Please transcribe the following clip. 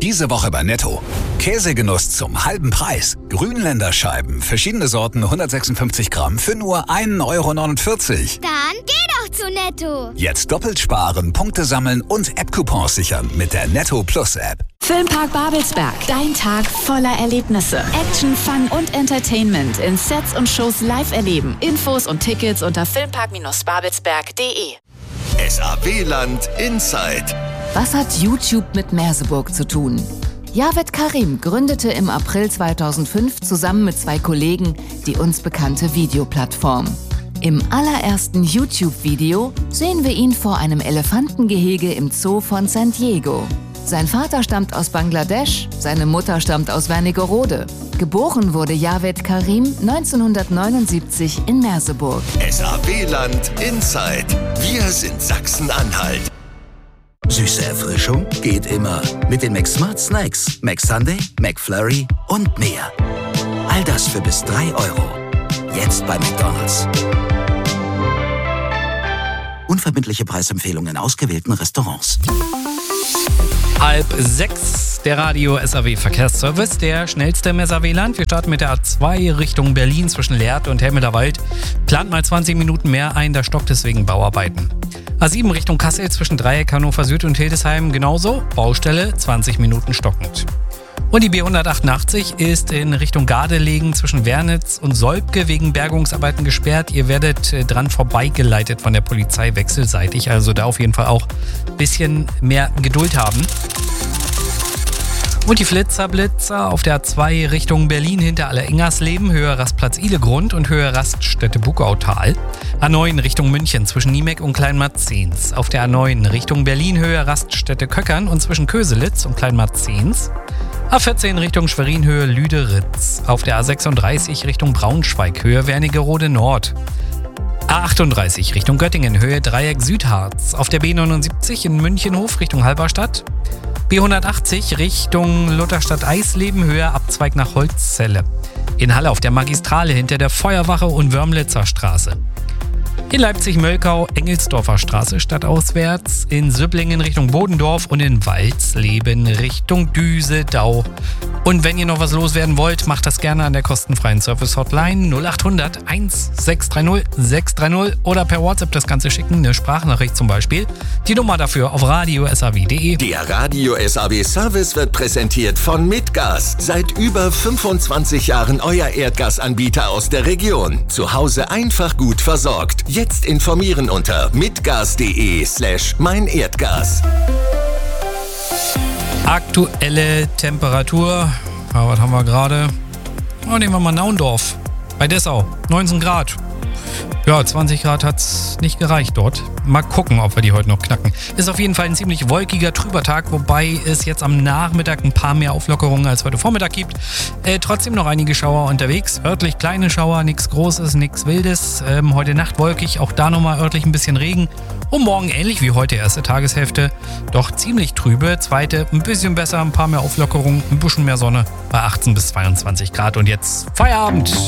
Diese Woche bei Netto. Käsegenuss zum halben Preis. Grünländerscheiben, verschiedene Sorten, 156 Gramm für nur 1,49 €. Dann geh doch zu Netto. Jetzt doppelt sparen, Punkte sammeln und App-Coupons sichern mit der Netto Plus App. Filmpark Babelsberg. Dein Tag voller Erlebnisse. Action, Fun und Entertainment in Sets und Shows live erleben. Infos und Tickets unter filmpark-babelsberg.de. SAW-Land Inside. Was hat YouTube mit Merseburg zu tun? Javed Karim gründete im April 2005 zusammen mit 2 Kollegen die uns bekannte Videoplattform. Im allerersten YouTube-Video sehen wir ihn vor einem Elefantengehege im Zoo von San Diego. Sein Vater stammt aus Bangladesch, seine Mutter stammt aus Wernigerode. Geboren wurde Javed Karim 1979 in Merseburg. SAW-Land Inside. Wir sind Sachsen-Anhalt. Süße Erfrischung geht immer. Mit den McSmart Snacks, McSunday, McFlurry und mehr. All das für bis 3 €. Jetzt bei McDonald's. Unverbindliche Preisempfehlungen in ausgewählten Restaurants. 5:30, der Radio SAW Verkehrsservice, der schnellste im SAW-Land. Wir starten mit der A2 Richtung Berlin zwischen Lehrte und Helmederwald. Plant mal 20 Minuten mehr ein, da stockt deswegen Bauarbeiten. A7 Richtung Kassel zwischen Dreieck, Hannover Süd und Hildesheim genauso. Baustelle, 20 Minuten stockend. Und die B188 ist in Richtung Gardelegen zwischen Wernitz und Solbke wegen Bergungsarbeiten gesperrt. Ihr werdet dran vorbeigeleitet von der Polizei wechselseitig, also da auf jeden Fall auch ein bisschen mehr Geduld haben. Und die Flitzer auf der A2 Richtung Berlin hinter Aller-Ingersleben, Höhe Rastplatz Ihlegrund und Höhe Raststätte Bugautal. A9 Richtung München zwischen Niemeck und Kleinmarzens. Auf der A9 Richtung Berlin, Höhe Raststätte Köckern und zwischen Köselitz und Kleinmarzens. A14 Richtung Schwerin, Höhe Lüderitz. Auf der A36 Richtung Braunschweig, Höhe Wernigerode Nord. A38 Richtung Göttingen, Höhe Dreieck Südharz. Auf der B79 in Münchenhof Richtung Halberstadt. B180 Richtung Lutherstadt-Eisleben, Höhe Abzweig nach Holzzelle. In Halle auf der Magistrale hinter der Feuerwache und Wörmlitzer Straße. In Leipzig-Möllkau, Engelsdorfer Straße stadtauswärts, in Sübblingen Richtung Bodendorf und in Walsleben Richtung Düsedau. Und wenn ihr noch was loswerden wollt, macht das gerne an der kostenfreien Service-Hotline 0800 1630 630 oder per WhatsApp das Ganze schicken, eine Sprachnachricht zum Beispiel. Die Nummer dafür auf radio.saw.de. Der Radio SAW Service wird präsentiert von Mitgas. Seit über 25 Jahren euer Erdgasanbieter aus der Region. Zu Hause einfach gut versorgt. Jetzt informieren unter mitgas.de/meinerdgas. Aktuelle Temperatur, ja, was haben wir gerade? Oh, nehmen wir mal Naundorf bei Dessau, 19 Grad. Ja, 20 Grad hat es nicht gereicht dort. Mal gucken, ob wir die heute noch knacken. Ist auf jeden Fall ein ziemlich wolkiger, trüber Tag, wobei es jetzt am Nachmittag ein paar mehr Auflockerungen als heute Vormittag gibt. Trotzdem noch einige Schauer unterwegs. Örtlich kleine Schauer, nichts Großes, nichts Wildes. Heute Nacht wolkig, auch da nochmal örtlich ein bisschen Regen. Und morgen ähnlich wie heute, erste Tageshälfte. Doch ziemlich trübe, zweite ein bisschen besser, ein paar mehr Auflockerungen, ein bisschen mehr Sonne bei 18 bis 22 Grad. Und jetzt Feierabend!